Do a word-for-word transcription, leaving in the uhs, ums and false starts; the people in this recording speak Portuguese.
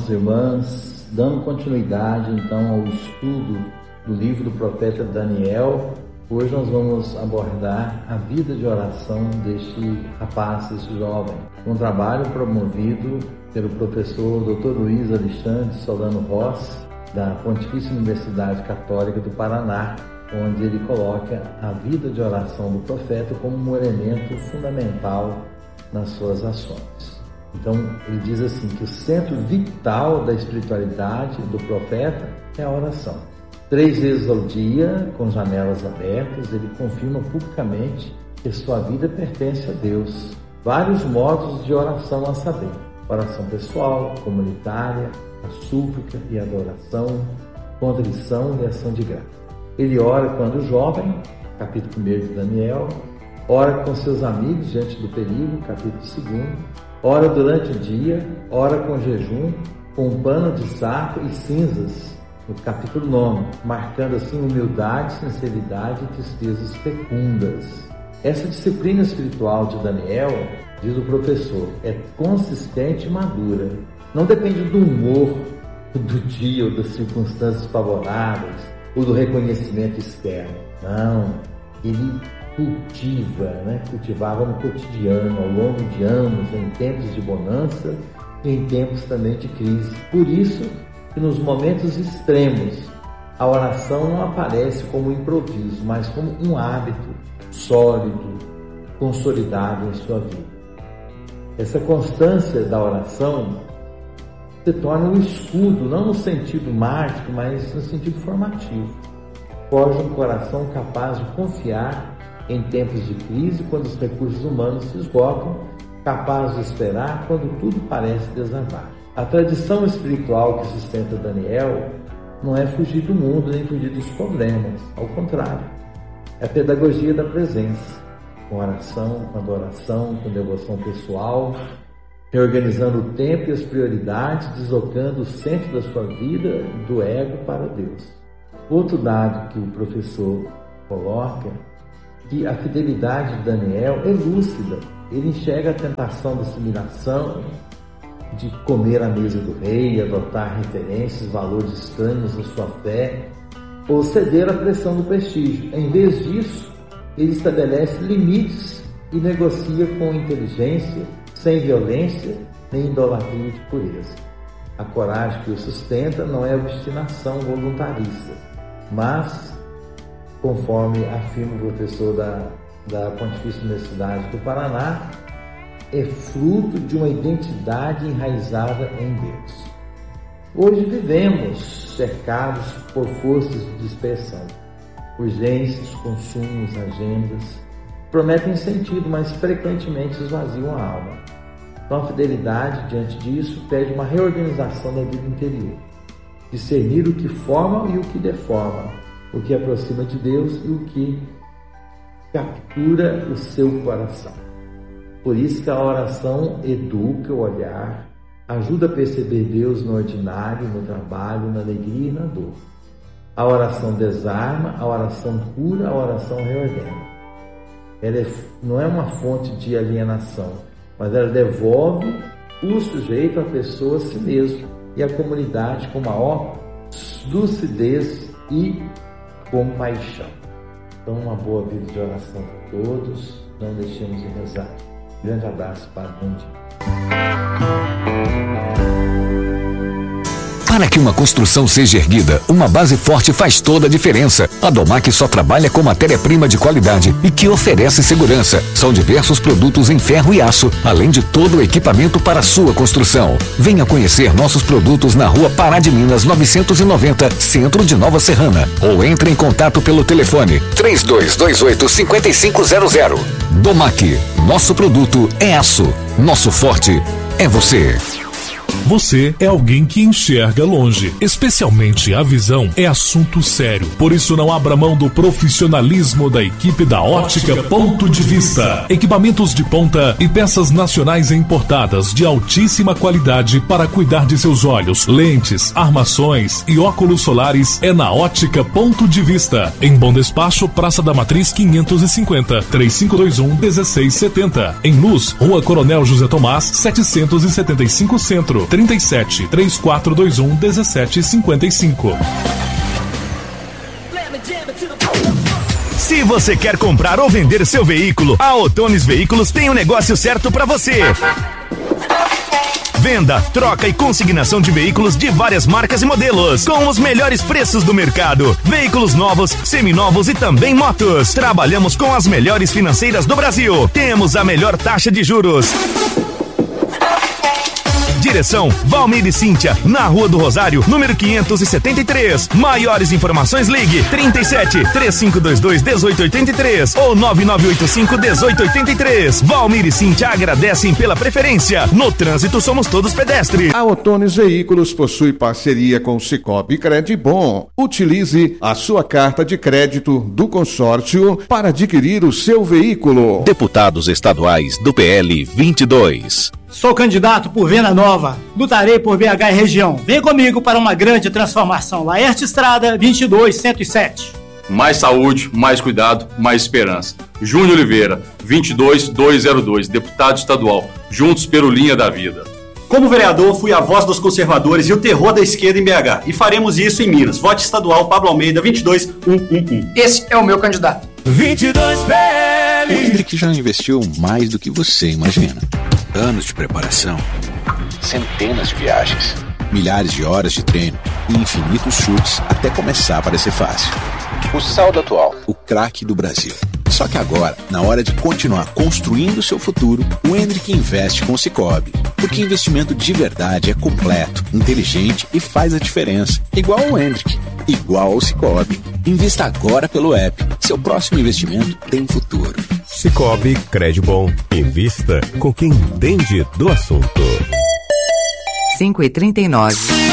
irmãos e irmãs, dando continuidade então ao estudo do livro do profeta Daniel, hoje nós vamos abordar a vida de oração deste rapaz, deste jovem, um trabalho promovido pelo professor doutor Luiz Alexandre Solano Rossi, da Pontifícia Universidade Católica do Paraná, onde ele coloca a vida de oração do profeta como um elemento fundamental nas suas ações. Então, ele diz assim que o centro vital da espiritualidade do profeta é a oração. Três vezes ao dia, com janelas abertas, ele confirma publicamente que sua vida pertence a Deus. Vários modos de oração a saber: oração pessoal, comunitária, a súplica e adoração, contrição e ação de graça. Ele ora quando jovem, capítulo primeiro de Daniel, ora com seus amigos diante do perigo, capítulo segundo, ora durante o dia, ora com jejum, com um pano de saco e cinzas, no capítulo nono, marcando assim humildade, sinceridade e tristezas fecundas. Essa disciplina espiritual de Daniel, diz o professor, é consistente e madura. Não depende do humor do dia ou das circunstâncias favoráveis ou do reconhecimento externo. Não, ele cultiva, né? cultivava no cotidiano, ao longo de anos, em tempos de bonança e em tempos também de crise. Por isso que nos momentos extremos, a oração não aparece como um improviso, mas como um hábito sólido, consolidado em sua vida. Essa constância da oração se torna um escudo, não no sentido mágico, mas no sentido formativo. Forja um coração capaz de confiar em tempos de crise, quando os recursos humanos se esgotam, capaz de esperar quando tudo parece desabar. A tradição espiritual que sustenta Daniel não é fugir do mundo nem fugir dos problemas, ao contrário, é a pedagogia da presença, com oração, com adoração, com devoção pessoal, reorganizando o tempo e as prioridades, deslocando o centro da sua vida do ego para Deus. Outro dado que o professor coloca, que a fidelidade de Daniel é lúcida. Ele enxerga a tentação da assimilação, de comer à mesa do rei, adotar referências, valores estranhos à sua fé, ou ceder à pressão do prestígio. Em vez disso, ele estabelece limites e negocia com inteligência, sem violência nem idolatria de pureza. A coragem que o sustenta não é obstinação voluntarista, mas, conforme afirma o professor da, da Pontifícia Universidade do Paraná, é fruto de uma identidade enraizada em Deus. Hoje vivemos cercados por forças de dispersão, urgências, consumos, agendas, prometem sentido, mas frequentemente esvaziam a alma. Então a fidelidade, diante disso, pede uma reorganização da vida interior, discernir o que forma e o que deforma, o que aproxima de Deus e o que captura o seu coração. Por isso que a oração educa o olhar, ajuda a perceber Deus no ordinário, no trabalho, na alegria e na dor. A oração desarma, a oração cura, a oração reordena. Ela é, não é uma fonte de alienação, mas ela devolve o sujeito, a pessoa, a si mesmo e a comunidade com maior lucidez e compaixão. Então, uma boa vida de oração para todos. Não deixemos de rezar. Grande abraço para o mundo. Para que uma construção seja erguida, uma base forte faz toda a diferença. A Domac só trabalha com matéria-prima de qualidade e que oferece segurança. São diversos produtos em ferro e aço, além de todo o equipamento para a sua construção. Venha conhecer nossos produtos na Rua Pará de Minas novecentos e noventa, Centro de Nova Serrana. Ou entre em contato pelo telefone três dois dois oito, cinco cinco zero zero. Domac, nosso produto é aço. Nosso forte é você. Você é alguém que enxerga longe. Especialmente a visão é assunto sério. Por isso não abra mão do profissionalismo da equipe da Ótica Ponto de Vista. Equipamentos de ponta e peças nacionais importadas de altíssima qualidade para cuidar de seus olhos. Lentes, armações e óculos solares é na Ótica Ponto de Vista. Em Bom Despacho, Praça da Matriz quinhentos e cinquenta, três cinco dois um, um seis sete zero. Em Luz, Rua Coronel José Tomás, setecentos e setenta e cinco Centro. trinta e sete, três quatro dois um, dezessete cinquenta e cinco. Se você quer comprar ou vender seu veículo, a Otones Veículos tem o negócio certo para você. Venda, troca e consignação de veículos de várias marcas e modelos, com os melhores preços do mercado. Veículos novos, seminovos e também motos. Trabalhamos com as melhores financeiras do Brasil. Temos a melhor taxa de juros. Direção Valmir e Cíntia, na Rua do Rosário, número quinhentos e setenta e três. Maiores informações, ligue trinta e sete, três cinco dois dois, dezoito oitenta e três ou nove nove oito cinco, dezoito oitenta e três. Valmir e Cíntia agradecem pela preferência. No trânsito somos todos pedestres. A Otones Veículos possui parceria com o Cicobi Credibom. Utilize a sua carta de crédito do consórcio para adquirir o seu veículo. Deputados estaduais do P L vinte e dois. Sou candidato por Venda Nova. Lutarei por B H e região. Vem comigo para uma grande transformação. Laerte Estrada, vinte e dois, cento e sete. Mais saúde, mais cuidado, mais esperança. Júnior Oliveira, vinte e dois, duzentos e dois, deputado estadual. Juntos pelo Linha da Vida. Como vereador, fui a voz dos conservadores e o terror da esquerda em B H. E faremos isso em Minas. Vote estadual Pablo Almeida, vinte e dois, cento e onze. Esse é o meu candidato. vinte e dois P L. O Hendrick já investiu mais do que você imagina. Anos de preparação, centenas de viagens, milhares de horas de treino e infinitos chutes até começar a parecer fácil. O saldo atual, o craque do Brasil. Só que agora, na hora de continuar construindo o seu futuro, o Hendrick investe com o Cicobi. Porque investimento de verdade é completo, inteligente e faz a diferença. Igual ao Hendrick, igual ao Cicobi. Invista agora pelo app. Seu próximo investimento tem futuro. Cicobi Credibom. Invista com quem entende do assunto. cinco e trinta e nove.